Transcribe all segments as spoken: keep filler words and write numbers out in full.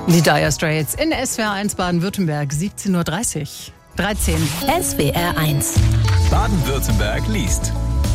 Die Dire Straits in S W R eins Baden-Württemberg, siebzehn Uhr dreißig. dreizehn. S W R eins. Baden-Württemberg liest.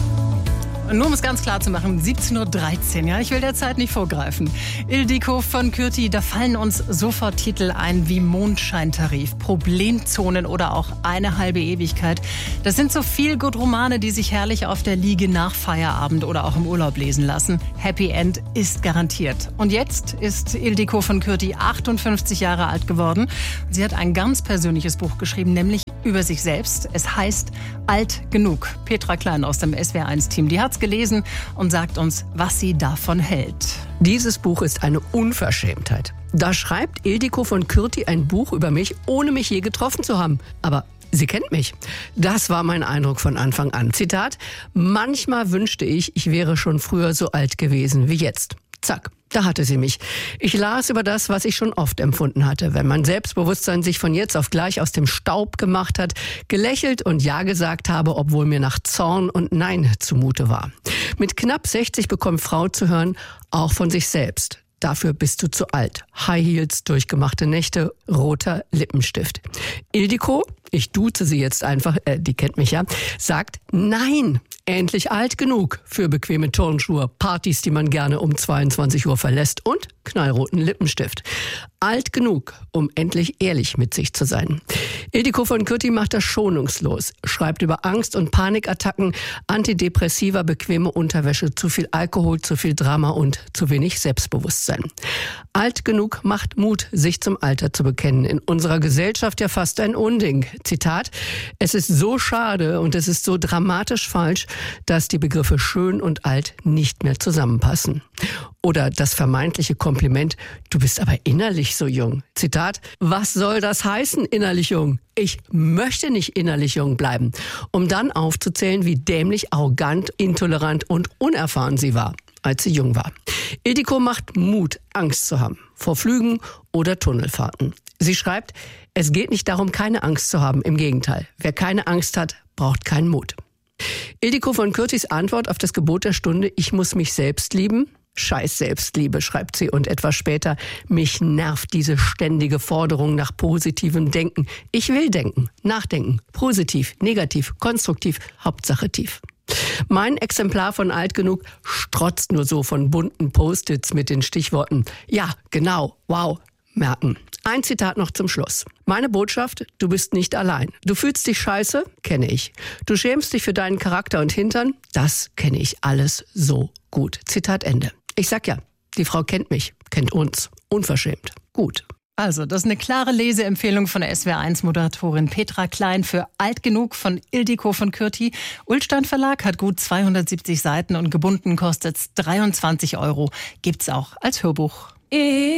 Nur um es ganz klar zu machen, siebzehn Uhr dreizehn, ja, ich will der Zeit nicht vorgreifen. Ildiko von Kürti, da fallen uns sofort Titel ein wie Mondscheintarif, Problemzonen oder auch Eine halbe Ewigkeit. Das sind so Feel-Good-Romane, die sich herrlich auf der Liege nach Feierabend oder auch im Urlaub lesen lassen. Happy End ist garantiert. Und jetzt ist Ildiko von Kürti achtundfünfzig Jahre alt geworden. Sie hat ein ganz persönliches Buch geschrieben, nämlich über sich selbst. Es heißt Alt genug. Petra Klein aus dem S W R eins Team, die hat's gelesen und sagt uns, was sie davon hält. Dieses Buch ist eine Unverschämtheit. Da schreibt Ildiko von Kürti ein Buch über mich, ohne mich je getroffen zu haben. Aber sie kennt mich. Das war mein Eindruck von Anfang an. Zitat: Manchmal wünschte ich, ich wäre schon früher so alt gewesen wie jetzt. Zack, da hatte sie mich. Ich las über das, was ich schon oft empfunden hatte, wenn mein Selbstbewusstsein sich von jetzt auf gleich aus dem Staub gemacht hat, gelächelt und Ja gesagt habe, obwohl mir nach Zorn und Nein zumute war. Mit knapp sechzig bekommt Frau zu hören, auch von sich selbst: Dafür bist du zu alt. High Heels, durchgemachte Nächte, roter Lippenstift. Ildiko, ich duze sie jetzt einfach, äh, die kennt mich ja, sagt nein, endlich alt genug für bequeme Turnschuhe, Partys, die man gerne um zweiundzwanzig Uhr verlässt und knallroten Lippenstift. Alt genug, um endlich ehrlich mit sich zu sein. Ildiko von Kürti macht das schonungslos, schreibt über Angst- und Panikattacken, Antidepressiva, bequeme Unterwäsche, zu viel Alkohol, zu viel Drama und zu wenig Selbstbewusstsein. Alt genug macht Mut, sich zum Alter zu bekennen. In unserer Gesellschaft ja fast ein Unding. Zitat: Es ist so schade und es ist so dramatisch falsch, dass die Begriffe schön und alt nicht mehr zusammenpassen. Oder das vermeintliche Kompliment: Du bist aber innerlich so jung. Zitat: Was soll das heißen, innerlich jung? Ich möchte nicht innerlich jung bleiben. Um dann aufzuzählen, wie dämlich, arrogant, intolerant und unerfahren sie war, als sie jung war. Ildiko macht Mut, Angst zu haben. Vor Flügen oder Tunnelfahrten. Sie schreibt: Es geht nicht darum, keine Angst zu haben. Im Gegenteil. Wer keine Angst hat, braucht keinen Mut. Ildiko von Kürtis Antwort auf das Gebot der Stunde: Ich muss mich selbst lieben. Scheiß Selbstliebe, schreibt sie, und etwas später: Mich nervt diese ständige Forderung nach positivem Denken. Ich will denken, nachdenken, positiv, negativ, konstruktiv, Hauptsache tief. Mein Exemplar von Alt genug strotzt nur so von bunten Post-its mit den Stichworten ja, genau, wow, merken. Ein Zitat noch zum Schluss. Meine Botschaft: Du bist nicht allein. Du fühlst dich scheiße? Kenne ich. Du schämst dich für deinen Charakter und Hintern? Das kenne ich alles so gut. Zitat Ende. Ich sag ja, die Frau kennt mich, kennt uns. Unverschämt. Gut. Also, das ist eine klare Leseempfehlung von der S W R eins Moderatorin Petra Klein für Alt genug von Ildiko von Kürti. Ullstein Verlag hat gut zweihundertsiebzig Seiten und gebunden kostet's dreiundzwanzig Euro. Gibt's auch als Hörbuch.